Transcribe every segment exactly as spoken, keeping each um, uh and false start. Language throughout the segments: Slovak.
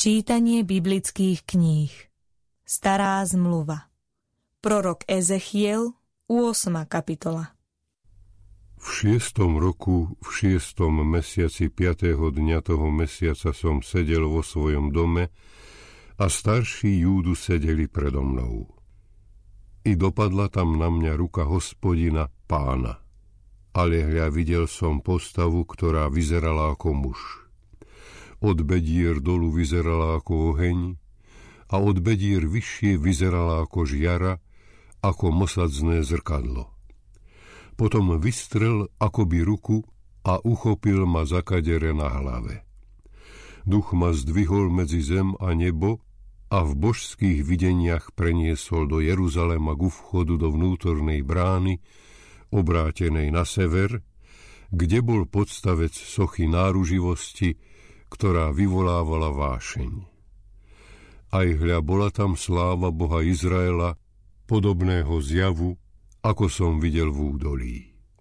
Čítanie biblických kníh. Stará zmluva. Prorok Ezechiel, ôsma kapitola. V šiestom roku, v šiestom mesiaci piatého dňa toho mesiaca som sedel vo svojom dome a starší Júdu sedeli predo mnou. I dopadla tam na mňa ruka Hospodina, Pána. Ale hľa videl som postavu, ktorá vyzerala ako muž. Od bedier dolu vyzerala ako oheň a od bedier vyššie vyzerala ako žiara, ako mosadzné zrkadlo. Potom vystrel akoby ruku a uchopil ma za kadere na hlave. Duch ma zdvihol medzi zem a nebo a v božských videniach preniesol do Jeruzalema ku vchodu do vnútornej brány, obrátenej na sever, kde bol podstavec sochy náruživosti, ktorá vyvolávala vášeň. Aj hľa bola tam sláva Boha Izraela, podobného zjavu, ako som videl v údolí.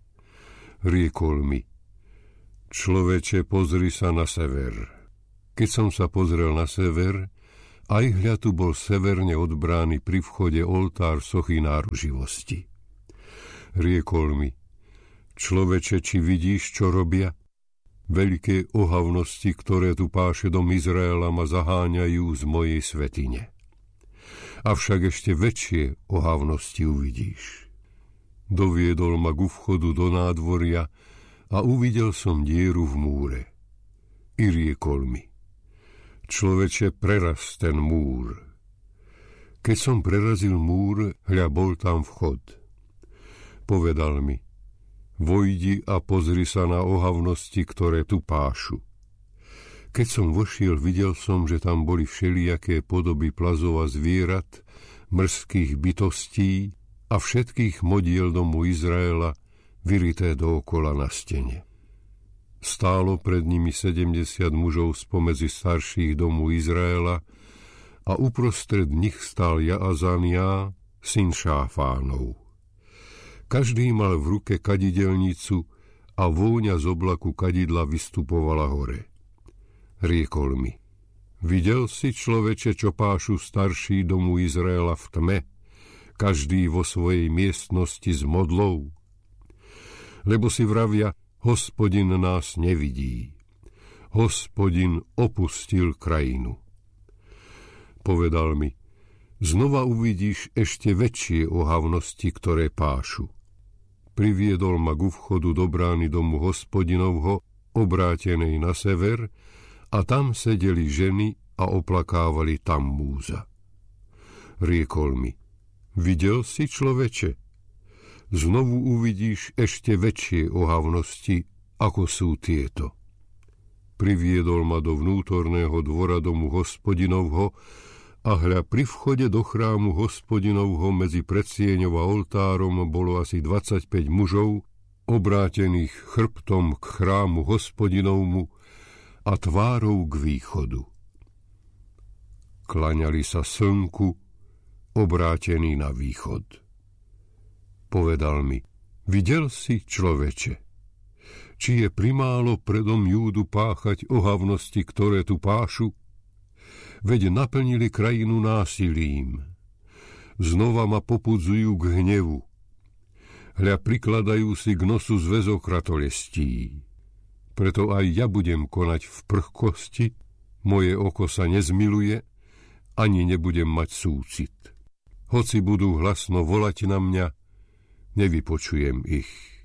Riekol mi: Človeče, pozri sa na sever. Keď som sa pozrel na sever, aj hľa tu bol severne od brány pri vchode oltár sochy náruživosti. Riekol mi: Človeče, či vidíš, čo robia? Veľké ohavnosti, ktoré tu páše dom Izraela, ma zaháňajú z mojej svätyne. Avšak ešte väčšie ohavnosti uvidíš. Doviedol ma ku vchodu do nádvoria a uvidel som dieru v múre. I riekol mi: Človeče, preraz ten múr. Keď som prerazil múr, hľa bol tam vchod. Povedal mi: Vojdi a pozri sa na ohavnosti, ktoré tu pášu. Keď som vošiel, videl som, že tam boli všelijaké podoby plazov a zvierat, mŕskych bytostí a všetkých modiel domu Izraela, vyrité dookola na stene. Stálo pred nimi sedemdesiat mužov spomedzi starších domu Izraela a uprostred nich stál Jaazania, syn Šáfánov. Každý mal v ruke kadidelnicu a vôňa z oblaku kadidla vystupovala hore. Riekol mi: Videl si, človeče, čo pášu starší domu Izraela v tme, každý vo svojej miestnosti s modlou? Lebo si vravia: Hospodin nás nevidí. Hospodin opustil krajinu. Povedal mi: Znova uvidíš ešte väčšie ohavnosti, ktoré pášu. Priviedol ma ku vchodu do brány domu Hospodinovho, obrátenej na sever, a tam sedeli ženy a oplakávali Tammúza. Riekol mi: Videl si, človeče? Znovu uvidíš ešte väčšie ohavnosti, ako sú tieto. Priviedol ma do vnútorného dvora domu Hospodinovho a hľa pri vchode do chrámu Hospodinovho medzi predsieňou a oltárom bolo asi dvadsaťpäť mužov, obrátených chrbtom k chrámu Hospodinovmu a tvárou k východu. Klaňali sa slnku, obrátení na východ. Povedal mi: Videl si, človeče? Či je primálo predom Júdu páchať ohavnosti, ktoré tu pášu? Veď naplnili krajinu násilím. Znova ma popudzujú k hnevu. Hľa prikladajú si k nosu zväzok ratolestí. Preto aj ja budem konať v prchkosti, moje oko sa nezmiluje, ani nebudem mať súcit. Hoci budú hlasno volať na mňa, nevypočujem ich.